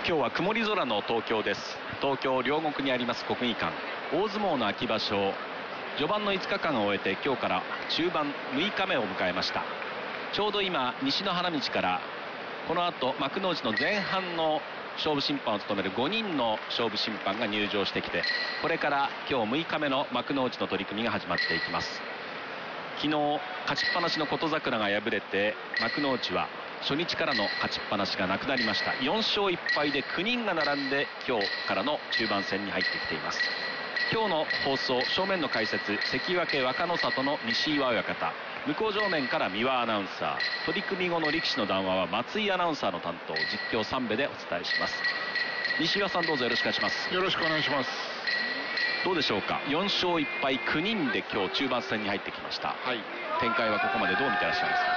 今日は曇り空の東京です。東京両国にあります国技館、大相撲の秋場所序盤の5日間を終えて今日から中盤6日目を迎えました。ちょうど今西の花道からこの後幕内の前半の勝負審判を務める5人の勝負審判が入場してきて、これから今日6日目の幕内の取り組みが始まっていきます。昨日勝ちっぱなしの琴櫻が敗れて、幕内は初日からの勝ちっぱなしがなくなりました。4勝1敗で9人が並んで今日からの中盤戦に入ってきています。今日の放送正面の解説、関脇若の里の西岩親方、向正面から三輪アナウンサー、取組後の力士の談話は松井アナウンサーの担当、実況3部でお伝えします。西岩さん、どうぞよろしくお願いします。 よろしくお願いします。 どうでしょうか。4勝1敗9人で今日中盤戦に入ってきました。 はい、 展開はここまでどう見てらっしゃいますか。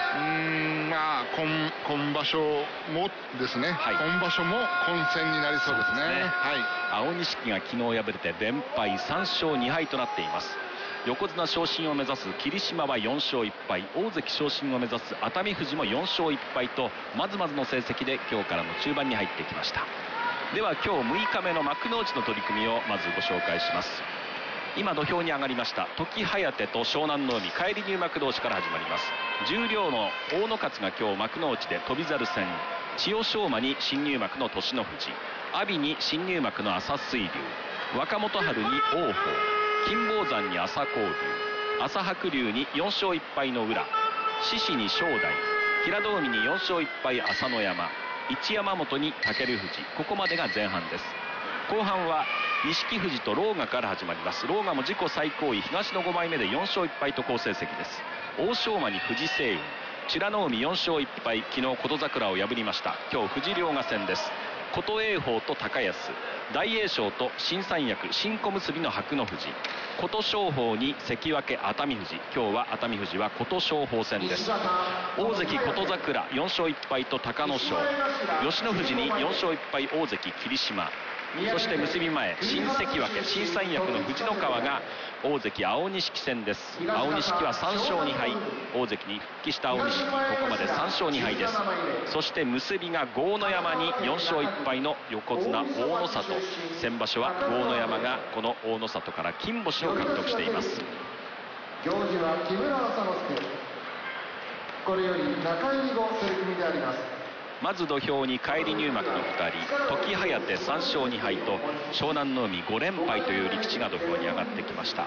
今場所もですね、はい、今場所も混戦になりそうですね。はい、 青錦が昨日敗れて連敗3勝2敗となっています。横綱昇進を目指す霧島は4勝1敗、大関昇進を目指す熱海富士も4勝1敗とまずまずの成績で今日からの中盤に入ってきました。では今日6日目の幕内の取り組みをまずご紹介します。今土俵に上がりました時疾風と湘南の海、返り入幕同士から始まります。十両の大野勝が今日幕内で翔猿戦、千代翔馬に新入幕の栃ノ富士、阿炎に新入幕の朝水龍、若元春に王鵬、金峰山に朝紅龍、朝白龍に4勝1敗の宇良、獅司に正代、平戸海に4勝1敗朝乃山、一山本に武富士。ここまでが前半です。後半は錦富士と狼雅から始まります。狼雅も自己最高位東の5枚目で4勝1敗と好成績です。欧勝馬に藤青雲、美ノ海4勝1敗、昨日琴櫻を破りました。今日富士陵河戦です。琴栄鵬と高安、大栄翔と新三役新小結の白の富士、琴勝峰に関脇熱海富士。今日は熱海富士は琴勝峰戦です。大関琴櫻4勝1敗と隆の勝、吉野富士に4勝1敗大関霧島、そして結び前新関脇新三役の藤の川が大関青錦戦です。青錦は3勝2敗、大関に復帰した青錦、ここまで3勝2敗です。そして結びが豪ノ山に4勝1敗の横綱大野里。先場所は豪ノ山がこの大野里から金星を獲得しています。 行司は木村朝之助。これより中入り後取組であります。 まず土俵に返り入幕の2人、時疾風3勝2敗と湘南の海5連敗という力士が土俵に上がってきました。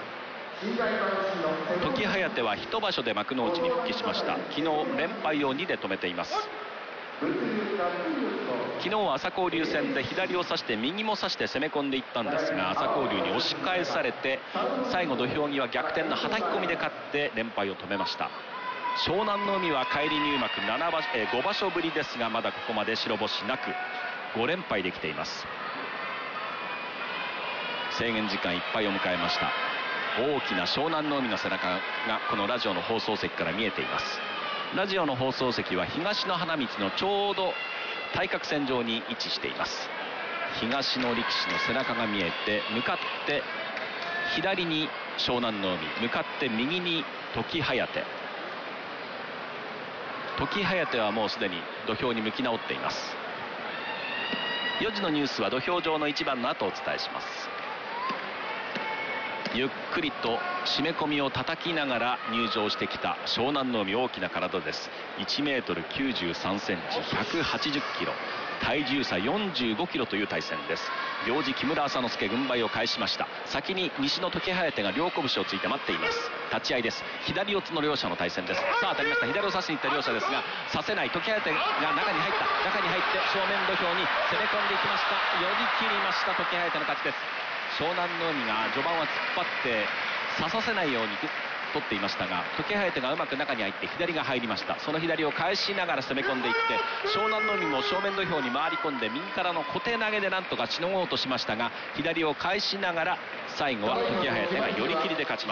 時疾風は一場所で幕内に復帰しました。昨日連敗を2で止めています。昨日は朝紅龍戦で左を差して右も差して攻め込んでいったんですが、朝紅龍に押し返されて最後土俵際逆転のはたき込みで勝って連敗を止めました。湘南の海は返り入幕5場所ぶりですが、まだここまで白星なく5連敗できています。制限時間いっぱいを迎えました。大きな湘南の海の背中がこのラジオの放送席から見えています。ラジオの放送席は東の花道のちょうど対角線上に位置しています。東の力士の背中が見えて、向かって左に湘南の海、向かって右に時疾風。時疾風はもうすでに土俵に向き直っています。4時のニュースは土俵上の一番の後お伝えします。ゆっくりと締め込みを叩きながら入場してきた湘南の海、大きな体です。1メートル93センチ、180キロ、体重差45キロという対戦です。行司木村朝之助、軍配を返しました。先に西の時疾風が両拳をついて待っています。立ち合いです。左四つの両者の対戦です。さあ当たりました。左を差しに行った両者ですが差せない。時疾風が中に入って正面土俵に攻め込んでいきました。寄り切りました。時疾風の勝ちです。湘南の海が序盤は突っ張って差させないように取っていましたが、時疾風がうまく中に入って左が入りました。その左を返しながら攻め込んでいって、湘南の海も正面土俵に回り込んで右からの小手投げでなんとかしのごうとしましたが、左を返しながら最後は時疾風が寄り切りで勝ちました。